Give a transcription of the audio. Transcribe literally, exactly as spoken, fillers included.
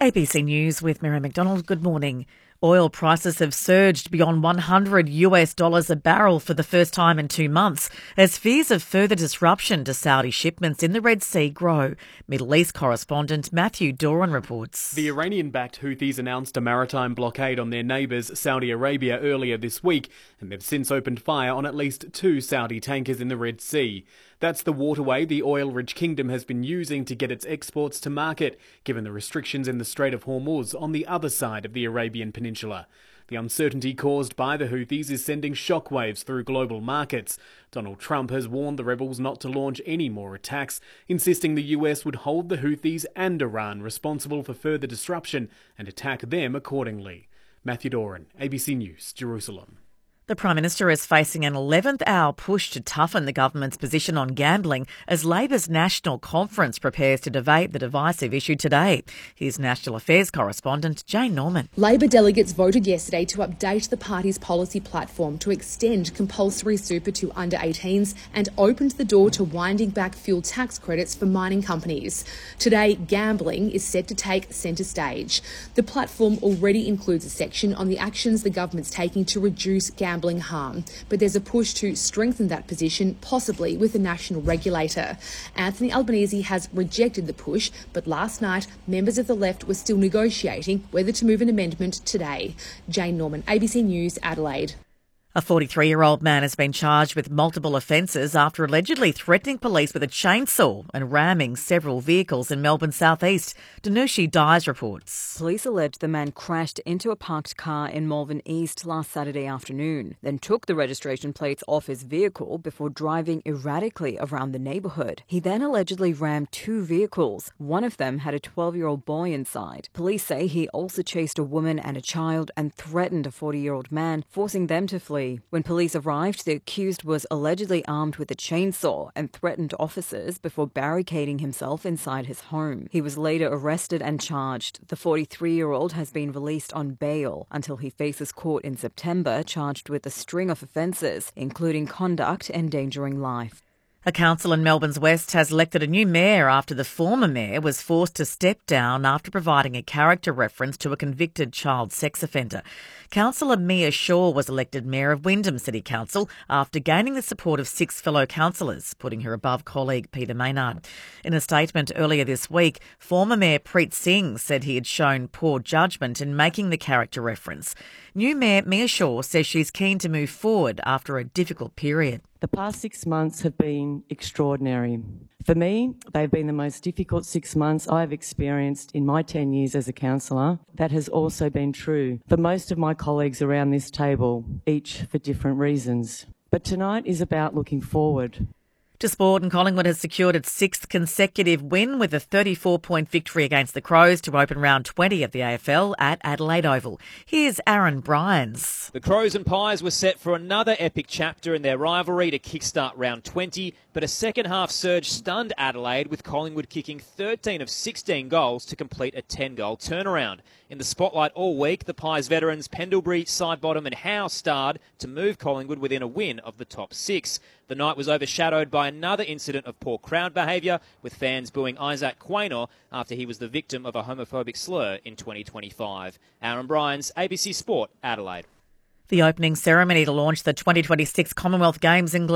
A B C News with Mary McDonald. Good morning. Oil prices have surged beyond one hundred US dollars a barrel for the first time in two months as fears of further disruption to Saudi shipments in the Red Sea grow. Middle East correspondent Matthew Doran reports. The Iranian-backed Houthis announced a maritime blockade on their neighbours, Saudi Arabia, earlier this week, and they've since opened fire on at least two Saudi tankers in the Red Sea. That's the waterway the oil-rich kingdom has been using to get its exports to market, given the restrictions in the Strait of Hormuz on the other side of the Arabian Peninsula. The uncertainty caused by the Houthis is sending shockwaves through global markets. Donald Trump has warned the rebels not to launch any more attacks, insisting the U S would hold the Houthis and Iran responsible for further disruption and attack them accordingly. Matthew Doran, A B C News, Jerusalem. The Prime Minister is facing an eleventh hour push to toughen the government's position on gambling as Labor's National Conference prepares to debate the divisive issue today. Here's National Affairs correspondent Jane Norman. Labor delegates voted yesterday to update the party's policy platform to extend compulsory super to under eighteens and opened the door to winding back fuel tax credits for mining companies. Today, gambling is set to take centre stage. The platform already includes a section on the actions the government's taking to reduce gambling Gambling harm, but there's a push to strengthen that position, possibly with a national regulator. Anthony Albanese has rejected the push, but last night members of the left were still negotiating whether to move an amendment today. Jane Norman, A B C News, Adelaide. A forty-three-year-old man has been charged with multiple offences after allegedly threatening police with a chainsaw and ramming several vehicles in Melbourne's southeast. Danushi Dyes reports. Police allege the man crashed into a parked car in Malvern East last Saturday afternoon, then took the registration plates off his vehicle before driving erratically around the neighbourhood. He then allegedly rammed two vehicles. One of them had a twelve-year-old boy inside. Police say he also chased a woman and a child and threatened a forty-year-old man, forcing them to flee. When police arrived, the accused was allegedly armed with a chainsaw and threatened officers before barricading himself inside his home. He was later arrested and charged. The forty-three-year-old has been released on bail until he faces court in September, charged with a string of offences, including conduct endangering life. A council in Melbourne's West has elected a new mayor after the former mayor was forced to step down after providing a character reference to a convicted child sex offender. Councillor Mia Shaw was elected mayor of Wyndham City Council after gaining the support of six fellow councillors, putting her above colleague Peter Maynard. In a statement earlier this week, former Mayor Preet Singh said he had shown poor judgment in making the character reference. New Mayor Mia Shaw says she's keen to move forward after a difficult period. The past six months have been extraordinary. For me, they've been the most difficult six months I've experienced in my ten years as a councillor. That has also been true for most of my colleagues around this table, each for different reasons. But tonight is about looking forward. To sport, and Collingwood has secured its sixth consecutive win with a thirty-four point victory against the Crows to open round twenty of the A F L at Adelaide Oval. Here's Aaron Bryans. The Crows and Pies were set for another epic chapter in their rivalry to kickstart round twenty, but a second-half surge stunned Adelaide, with Collingwood kicking thirteen of sixteen goals to complete a ten-goal turnaround. In the spotlight all week, the Pies veterans Pendlebury, Sidebottom and Howe starred to move Collingwood within a win of the top six. The night was overshadowed by another incident of poor crowd behaviour, with fans booing Isaac Quaynor after he was the victim of a homophobic slur in twenty twenty-five. Aaron Bryans, A B C Sport, Adelaide. The opening ceremony to launch the twenty twenty-six Commonwealth Games in